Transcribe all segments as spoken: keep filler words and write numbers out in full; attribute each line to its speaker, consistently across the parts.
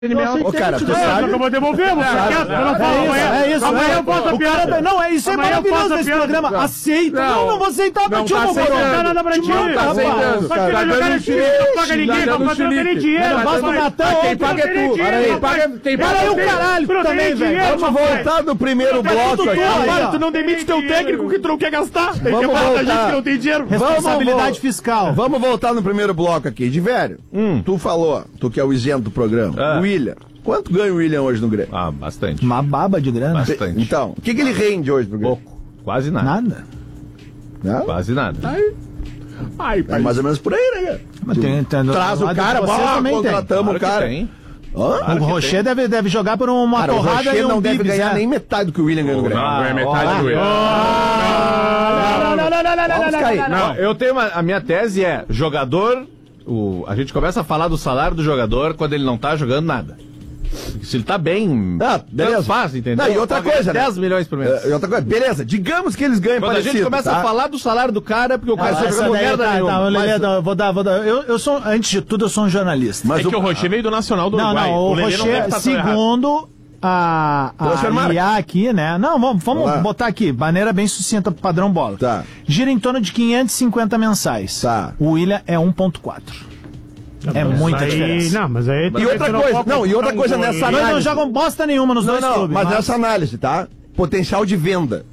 Speaker 1: Ô, cara, tu sabe...
Speaker 2: Eu vou devolver, vou ficar quieto, eu não falo amanhã.
Speaker 1: É isso,
Speaker 2: amanhã eu posso a piada.
Speaker 1: Não, é isso, é maravilhoso nesse programa. Aceita. Não, não vou aceitar pra ti,
Speaker 2: não tá nada pra ti.
Speaker 1: Não tá aceitando.
Speaker 2: Só que vai jogar no time, não paga ninguém, pra fazer não tem dinheiro.
Speaker 1: Não basta matar
Speaker 2: quem paga é tu.
Speaker 1: Quem paga é o caralho também, velho. Vamos voltar no primeiro bloco aqui.
Speaker 2: Tu não demite teu técnico que tu não quer gastar. Tem que
Speaker 1: Vamos
Speaker 2: matar gente que
Speaker 1: voltar.
Speaker 2: não tem dinheiro.
Speaker 1: Responsabilidade fiscal. Vamos voltar no primeiro bloco aqui. De velho, tu falou, tu que é o isento do programa, William. Quanto ganha o William hoje no Grêmio?
Speaker 3: Ah, bastante.
Speaker 4: Uma baba de grana.
Speaker 3: Bastante.
Speaker 1: Então, o que, que ele rende hoje no Grêmio?
Speaker 3: Pouco. Quase nada.
Speaker 4: Nada.
Speaker 1: Não?
Speaker 3: Quase nada.
Speaker 2: Ai,
Speaker 1: É mais ou menos por aí, né?
Speaker 4: Mas tem, tem,
Speaker 1: Traz o cara,
Speaker 4: bora,
Speaker 1: contratamos o cara.
Speaker 3: Tem.
Speaker 1: Hã?
Speaker 4: O Rocher deve, deve jogar por uma
Speaker 1: Cara, o
Speaker 4: porrada
Speaker 1: Rocher
Speaker 4: e um
Speaker 1: não deve
Speaker 4: bibis,
Speaker 1: ganhar
Speaker 4: né?
Speaker 1: nem metade do que o William ganha no Grêmio.
Speaker 3: Não,
Speaker 2: ganha metade do William.
Speaker 4: Não, não, não, não, não, não,
Speaker 1: Vamos cair.
Speaker 4: não, não,
Speaker 3: Não, eu tenho uma, a minha tese é, jogador, o, a gente começa a falar do salário do jogador quando ele não tá jogando nada. Se ele tá bem,
Speaker 1: Ah, beleza.
Speaker 3: faz, entendeu?
Speaker 1: Não, e outra
Speaker 3: Paga
Speaker 1: coisa, né?
Speaker 3: dez milhões por mês.
Speaker 1: É, e outra coisa, beleza, digamos que eles ganham
Speaker 3: Quando
Speaker 1: parecido,
Speaker 3: a gente começa
Speaker 1: tá?
Speaker 3: a falar do salário do cara, é porque o cara
Speaker 4: Ah,
Speaker 3: está
Speaker 4: essa
Speaker 3: jogando
Speaker 4: daí,
Speaker 3: merda
Speaker 4: tá,
Speaker 3: nenhuma.
Speaker 4: tá, Lelê,
Speaker 1: Mas-
Speaker 4: tá, eu vou dar, vou dar. Eu, eu sou, antes de tudo, eu sou um jornalista.
Speaker 1: Mas
Speaker 2: É que o Rocher veio do Nacional do
Speaker 4: Não,
Speaker 2: Uruguai.
Speaker 4: não, o,
Speaker 2: Lelê não deve
Speaker 4: Rocher,
Speaker 2: tá tão errado.
Speaker 4: segundo a,
Speaker 1: Transfermarkt.
Speaker 4: a I A aqui, né? Não, vamos, vamos
Speaker 1: Vamos lá.
Speaker 4: botar aqui, maneira bem sucinta, padrão bola.
Speaker 1: Tá.
Speaker 4: Gira em torno de quinhentos e cinquenta mensais.
Speaker 1: Tá.
Speaker 4: O William é um ponto quatro. É
Speaker 2: Mas
Speaker 4: muita
Speaker 2: aí-
Speaker 4: diferença.
Speaker 2: Não, mas aí...
Speaker 1: E outra coisa, não, e outra coisa nessa
Speaker 4: Nós não
Speaker 1: análise.
Speaker 4: jogam bosta nenhuma nos
Speaker 1: Não,
Speaker 4: dois
Speaker 1: não,
Speaker 4: clubes.
Speaker 1: mas nessa análise, tá? Potencial de venda.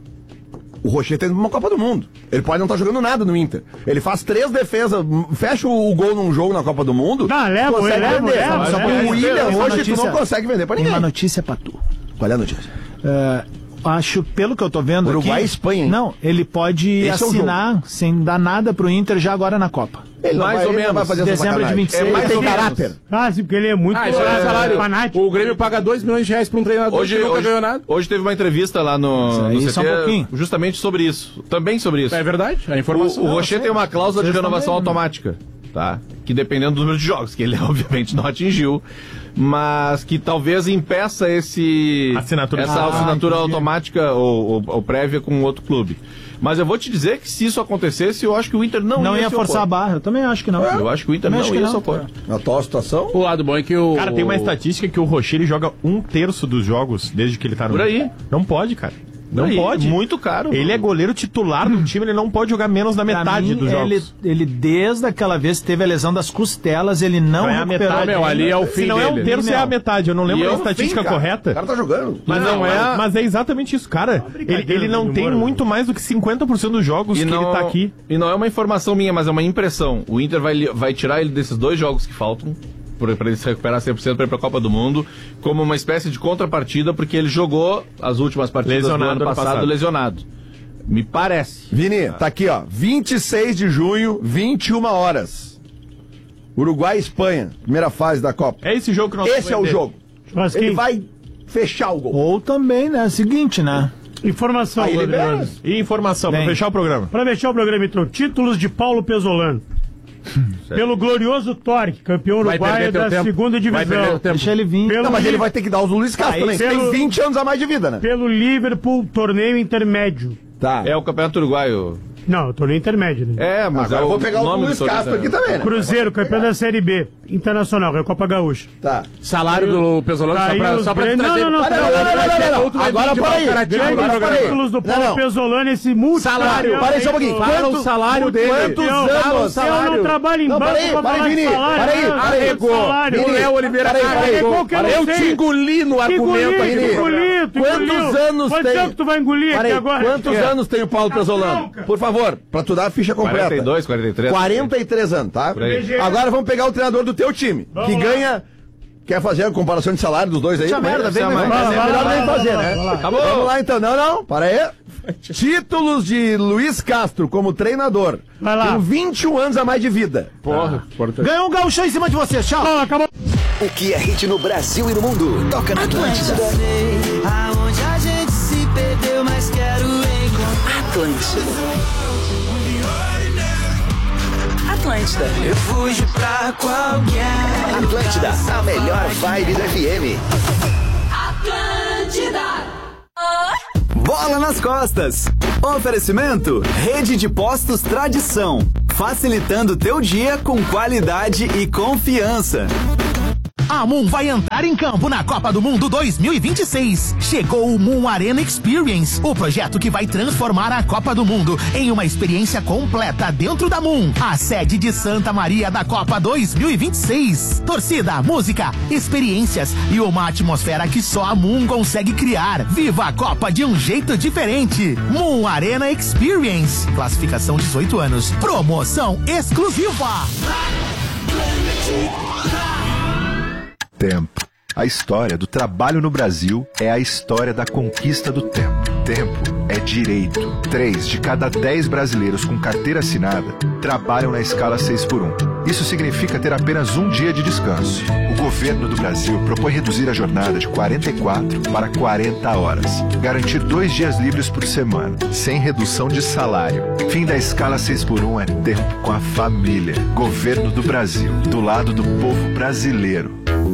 Speaker 1: O Rocher tem uma Copa do Mundo. Ele pode não estar jogando nada no Inter. Ele faz três defesas, fecha o gol num jogo na Copa do Mundo.
Speaker 2: Não, leva,
Speaker 1: consegue
Speaker 2: leva,
Speaker 1: vender.
Speaker 2: leva,
Speaker 1: Só que
Speaker 2: leva.
Speaker 1: o William
Speaker 4: Tem uma
Speaker 1: hoje tu
Speaker 4: notícia-
Speaker 1: não consegue vender pra
Speaker 4: Tem
Speaker 1: ninguém.
Speaker 4: uma notícia pra tu.
Speaker 1: Qual é a notícia?
Speaker 4: É, acho, pelo que eu tô vendo
Speaker 1: Uruguai
Speaker 4: aqui...
Speaker 1: e Espanha, hein?
Speaker 4: Não, ele pode
Speaker 1: Esse é o
Speaker 4: assinar sem dar nada pro Inter já agora na Copa.
Speaker 1: Ele não
Speaker 3: Mais
Speaker 1: vai,
Speaker 3: ou
Speaker 1: ele não vai
Speaker 3: menos.
Speaker 1: fazer essa
Speaker 4: Dezembro de
Speaker 1: sacanagem.
Speaker 4: vinte e seis.
Speaker 1: É mais
Speaker 3: Mais ou
Speaker 1: tem
Speaker 3: menos.
Speaker 1: caráter.
Speaker 2: Ah, sim, porque ele é muito
Speaker 5: Ah, isso é salário.
Speaker 2: fanático.
Speaker 5: O Grêmio paga dois milhões de reais pra um treinador
Speaker 3: Hoje,
Speaker 5: que nunca
Speaker 3: hoje,
Speaker 5: ganhou nada.
Speaker 3: hoje teve uma entrevista lá no,
Speaker 4: Isso
Speaker 3: no
Speaker 4: aí,
Speaker 3: C
Speaker 4: só um
Speaker 3: T
Speaker 4: pouquinho.
Speaker 3: justamente sobre isso. Também sobre isso.
Speaker 5: É verdade, a informação.
Speaker 3: O, o Rocher tem uma cláusula de
Speaker 4: Vocês
Speaker 3: renovação
Speaker 4: também, né?
Speaker 3: automática, tá? Que dependendo do número de jogos, que ele obviamente não atingiu, mas que talvez impeça esse
Speaker 2: Assinatura.
Speaker 3: essa
Speaker 4: Ah,
Speaker 3: assinatura
Speaker 4: entendi.
Speaker 3: automática ou, ou, ou prévia com outro clube. Mas eu vou te dizer que se isso acontecesse, eu acho que o Inter não,
Speaker 4: Não
Speaker 3: ia,
Speaker 4: ia
Speaker 3: se
Speaker 4: forçar a
Speaker 3: opor.
Speaker 4: barra. Eu também acho que não.
Speaker 3: Eu acho que o Inter
Speaker 4: Também
Speaker 3: não
Speaker 4: acho que
Speaker 3: ia
Speaker 4: não.
Speaker 3: se opor.
Speaker 1: Na atual situação,
Speaker 5: O lado bom é que o...
Speaker 2: Cara, tem uma estatística que o Rocher ele joga um terço dos jogos desde que ele tá no...
Speaker 3: Por aí.
Speaker 2: Não pode, cara. Não
Speaker 3: Aí,
Speaker 2: pode.
Speaker 3: Muito caro.
Speaker 2: Ele é goleiro titular do time, ele não pode jogar menos da
Speaker 4: Pra
Speaker 2: metade
Speaker 4: mim,
Speaker 2: dos
Speaker 4: ele,
Speaker 2: jogos.
Speaker 4: ele, desde aquela vez que teve a lesão das costelas, ele não
Speaker 2: Não é a
Speaker 4: recuperou.
Speaker 2: metade,
Speaker 5: meu, ali é o
Speaker 2: Se
Speaker 5: fim
Speaker 2: não é um
Speaker 5: dele.
Speaker 2: terço, é a metade. Eu não lembro
Speaker 3: E é
Speaker 2: da
Speaker 3: o
Speaker 2: estatística
Speaker 1: fim, cara.
Speaker 2: correta.
Speaker 1: O cara tá jogando.
Speaker 2: Mas não, é,
Speaker 3: é-
Speaker 2: mas é exatamente isso, cara. Ele, ele não
Speaker 3: né,
Speaker 2: tem
Speaker 1: né?
Speaker 2: muito mais do que cinquenta por cento dos jogos
Speaker 3: E
Speaker 2: que
Speaker 3: não,
Speaker 2: ele tá aqui.
Speaker 3: e não é uma informação minha, mas é uma impressão. O Inter vai, li- vai tirar ele desses dois jogos que faltam, para ele se recuperar cem por cento para ir para a Copa do Mundo, como uma espécie de contrapartida, porque ele jogou as últimas partidas
Speaker 2: Lesionado
Speaker 3: do ano
Speaker 2: ano
Speaker 3: passado,
Speaker 2: passado.
Speaker 3: lesionado. Me parece.
Speaker 1: Vini, tá aqui, ó. vinte e seis de junho, vinte e uma horas. Uruguai e Espanha, primeira fase da Copa.
Speaker 2: É esse jogo que nós
Speaker 1: Esse é o
Speaker 2: vamos
Speaker 1: jogo.
Speaker 2: Churrasquinho.
Speaker 1: Ele vai fechar o gol.
Speaker 4: Ou também, né? Seguinte, né?
Speaker 2: Informação,
Speaker 1: Aí
Speaker 2: Rodrigo
Speaker 1: libera.
Speaker 2: Alves. E informação, pra
Speaker 4: Bem.
Speaker 2: fechar o programa. Pra fechar o programa, então, títulos de Paulo Pesolano. Pelo glorioso Torque, campeão
Speaker 5: Vai
Speaker 2: uruguaio
Speaker 5: perder teu
Speaker 2: da
Speaker 5: tempo.
Speaker 2: segunda
Speaker 5: Vai perder
Speaker 2: divisão.
Speaker 5: o tempo.
Speaker 4: Deixa ele vir.
Speaker 2: Pelo,
Speaker 1: Não, mas ele
Speaker 2: Li-
Speaker 1: vai ter que dar os do Luiz Castro
Speaker 2: Aí,
Speaker 1: também. que
Speaker 2: pelo-
Speaker 1: Tem vinte anos a mais de vida, né?
Speaker 2: Pelo Liverpool, torneio intermédio.
Speaker 1: Tá.
Speaker 3: É o Campeonato Uruguaio.
Speaker 2: Não, torneio intermédio, né?
Speaker 3: É, mas
Speaker 1: Agora
Speaker 3: é
Speaker 1: eu vou pegar o do
Speaker 3: nome
Speaker 1: Luiz
Speaker 3: do
Speaker 1: Castro aqui
Speaker 3: torneio.
Speaker 1: também, né?
Speaker 2: Cruzeiro, campeão da Série B. Internacional, é a Copa Gaúcha.
Speaker 1: Tá.
Speaker 5: Salário do Pesolano só
Speaker 2: Caiu
Speaker 5: pra,
Speaker 2: os
Speaker 5: só pra te
Speaker 2: Grêmio-
Speaker 5: trazer...
Speaker 2: não, não, não,
Speaker 1: Não, não, não, não, não, não. Agora para aí.
Speaker 2: Grandes
Speaker 1: Agora para aí.
Speaker 2: títulos do
Speaker 1: Não,
Speaker 2: Paulo
Speaker 1: não.
Speaker 2: Pesolano, esse multi...
Speaker 1: Salário. Para aí só um pouquinho.
Speaker 5: Fala
Speaker 1: Quanto-
Speaker 5: o salário dele.
Speaker 1: Quantos anos?
Speaker 2: Eu não trabalho em
Speaker 1: Não,
Speaker 2: banco
Speaker 1: para aí,
Speaker 2: pra
Speaker 1: para aí,
Speaker 2: falar de
Speaker 1: Vini.
Speaker 2: salário.
Speaker 1: Para aí,
Speaker 2: não,
Speaker 1: para aí.
Speaker 2: não,
Speaker 5: Arregou.
Speaker 2: salário.
Speaker 5: O Léo Oliveira
Speaker 1: Para aí, para aí.
Speaker 2: Arregou que eu não
Speaker 5: Eu
Speaker 2: sei.
Speaker 5: te engoli no
Speaker 2: Que
Speaker 5: argumento
Speaker 2: engoli,
Speaker 5: aqui.
Speaker 2: que engoli, tu
Speaker 1: Quantos
Speaker 2: engoliu.
Speaker 1: anos
Speaker 2: Quanto
Speaker 1: tem?
Speaker 2: tempo tu vai engolir
Speaker 1: Para
Speaker 2: aqui
Speaker 1: aí,
Speaker 2: agora?
Speaker 1: quantos
Speaker 2: É.
Speaker 1: anos tem o Paulo Pesolano?
Speaker 2: Bronca.
Speaker 1: Por favor, pra tu dar a ficha completa.
Speaker 3: quarenta e dois, quarenta e três.
Speaker 1: quarenta e três anos, tá?
Speaker 3: Por aí.
Speaker 1: Agora vamos pegar o treinador do teu time,
Speaker 2: Vamos
Speaker 1: que
Speaker 2: lá.
Speaker 1: ganha... Quer fazer a comparação de salário dos dois aí?
Speaker 4: Puxa merda, vem,
Speaker 1: é
Speaker 4: vem,
Speaker 1: mais-
Speaker 4: vai,
Speaker 1: é
Speaker 2: vai,
Speaker 1: melhor
Speaker 2: vai,
Speaker 1: nem
Speaker 2: vai,
Speaker 1: fazer,
Speaker 2: vai,
Speaker 1: né?
Speaker 2: vai lá.
Speaker 3: Acabou.
Speaker 1: Vamos lá então. Não, não, para aí. Títulos de Luiz Castro como treinador.
Speaker 2: Vai lá.
Speaker 1: Com vinte e um anos a mais de vida.
Speaker 5: Porra, importante.
Speaker 4: Ganhou um gauchão em cima de você, tchau.
Speaker 2: Ó, acabou.
Speaker 6: O que é hit no Brasil e no mundo? Toca na Atlântida.
Speaker 7: Aonde a gente se perdeu, mas quero encontrar.
Speaker 6: Atlântida. Atlântida.
Speaker 7: Eu fujo pra qualquer.
Speaker 6: Atlântida, a melhor vibe do F M. Bola nas costas. Oferecimento: Rede de Postos Tradição. Facilitando teu dia com qualidade e confiança.
Speaker 8: A Moon vai entrar em campo na Copa do Mundo dois mil e vinte e seis. Chegou o Moon Arena Experience, o projeto que vai transformar a Copa do Mundo em uma experiência completa dentro da Moon, a sede de Santa Maria da Copa dois mil e vinte e seis. Torcida, música, experiências e uma atmosfera que só a Moon consegue criar. Viva a Copa de um jeito diferente. Moon Arena Experience. Classificação dezoito anos. Promoção exclusiva.
Speaker 9: Tempo. A história do trabalho no Brasil é a história da conquista do tempo. Tempo é direito. Três de cada dez brasileiros com carteira assinada trabalham na escala seis por um. Isso significa ter apenas um dia de descanso. O governo do Brasil propõe reduzir a jornada de quarenta e quatro para quarenta horas. Garantir dois dias livres por semana, sem redução de salário. Fim da escala seis por um é tempo com a família. Governo do Brasil, do lado do povo brasileiro.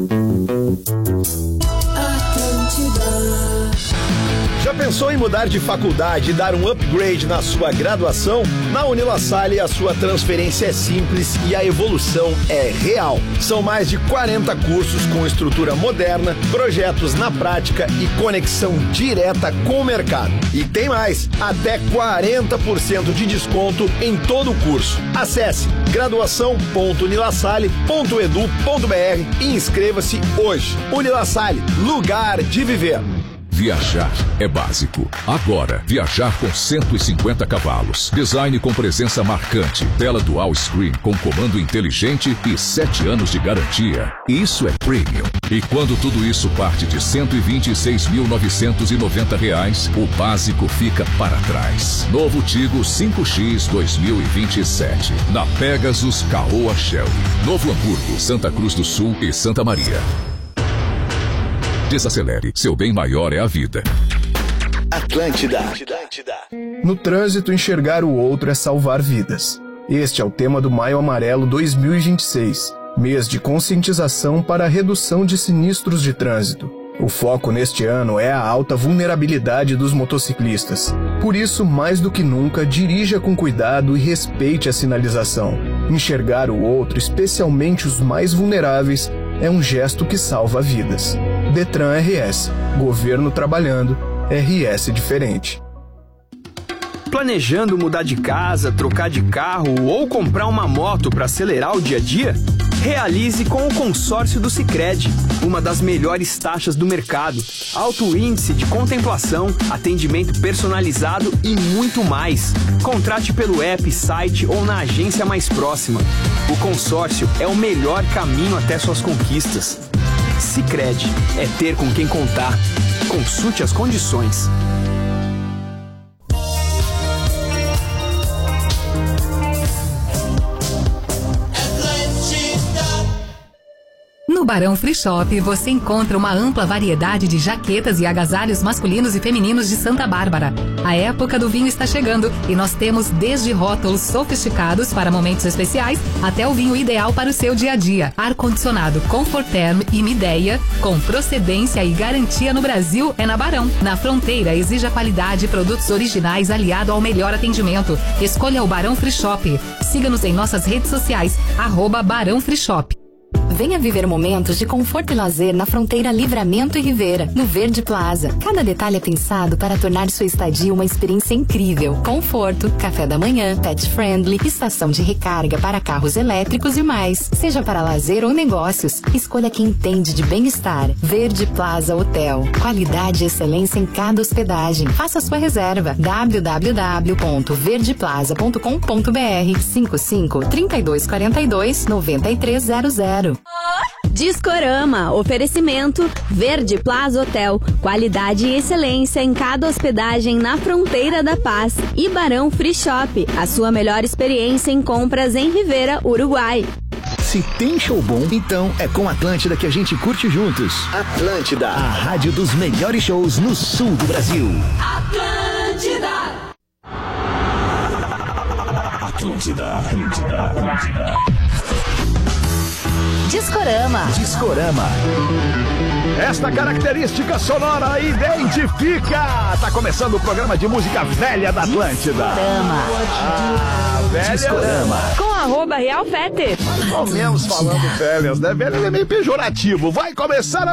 Speaker 10: Já pensou em mudar de faculdade e dar um upgrade na sua graduação? Na UniLaSalle a sua transferência é simples e a evolução é real. São mais de quarenta cursos com estrutura moderna, projetos na prática e conexão direta com o mercado. E tem mais, até quarenta por cento de desconto em todo o curso. Acesse graduação ponto unilasalle ponto edu ponto br e inscreva-se hoje. UniLaSalle, lugar de viver.
Speaker 11: Viajar é básico. Agora, viajar com cento e cinquenta cavalos. Design com presença marcante. Tela dual screen com comando inteligente e sete anos de garantia. Isso é premium. E quando tudo isso parte de cento e vinte e seis mil novecentos e noventa reais, o básico fica para trás. Novo Tigo cinco X dois mil e vinte e sete. Na Pegasus Caoa Shelby. Novo Hamburgo, Santa Cruz do Sul e Santa Maria. Desacelere, seu bem maior é a vida.
Speaker 10: Atlântida.
Speaker 12: No trânsito, enxergar o outro é salvar vidas. Este é o tema do Maio Amarelo dois mil e vinte e seis, mês de conscientização para a redução de sinistros de trânsito. O foco neste ano é a alta vulnerabilidade dos motociclistas. Por isso, mais do que nunca, dirija com cuidado e respeite a sinalização. Enxergar o outro, especialmente os mais vulneráveis, é um gesto que salva vidas. Detran R S. Governo trabalhando. R S diferente.
Speaker 13: Planejando mudar de casa, trocar de carro ou comprar uma moto para acelerar o dia a dia? Realize com o consórcio do Sicredi, uma das melhores taxas do mercado, alto índice de contemplação, atendimento personalizado e muito mais. Contrate pelo app, site ou na agência mais próxima. O consórcio é o melhor caminho até suas conquistas. Sicredi é ter com quem contar. Consulte as condições.
Speaker 14: No Barão Free Shop você encontra uma ampla variedade de jaquetas e agasalhos masculinos e femininos de Santa Bárbara. A época do vinho está chegando e nós temos desde rótulos sofisticados para momentos especiais até o vinho ideal para o seu dia a dia. Ar-condicionado Comforterm e Mideia, com procedência e garantia no Brasil, é na Barão. Na Fronteira, exija qualidade e produtos originais aliado ao melhor atendimento. Escolha o Barão Free Shop. Siga-nos em nossas redes sociais, arroba Barão Free Shop.
Speaker 15: Venha viver momentos de conforto e lazer na Fronteira Livramento e Rivera, no Verde Plaza. Cada detalhe é pensado para tornar sua estadia uma experiência incrível. Conforto, café da manhã, pet friendly, estação de recarga para carros elétricos e mais. Seja para lazer ou negócios, escolha quem entende de bem-estar. Verde Plaza Hotel. Qualidade e excelência em cada hospedagem. Faça sua reserva. w w w ponto verde plaza ponto com ponto b r cinco cinco, trinta e dois quarenta e dois, noventa e três zero zero.
Speaker 16: Discorama, oferecimento Verde Plaza Hotel, qualidade e excelência em cada hospedagem na Fronteira da Paz. E Barão Free Shop, a sua melhor experiência em compras em Rivera, Uruguai.
Speaker 17: Se tem show bom, então é com Atlântida que a gente curte juntos.
Speaker 10: Atlântida,
Speaker 17: a rádio dos melhores shows no sul do Brasil.
Speaker 7: Atlântida.
Speaker 17: Atlântida, Atlântida, Atlântida.
Speaker 8: Discorama.
Speaker 17: Discorama.
Speaker 18: Esta característica sonora identifica. Tá começando o programa de música velha da Atlântida.
Speaker 8: Discorama.
Speaker 18: Ah, velha.
Speaker 17: Discorama.
Speaker 8: Com a
Speaker 16: arroba Real Fete.
Speaker 18: Mais ou menos falando férias, né? Velho, ele é meio pejorativo. Vai começar a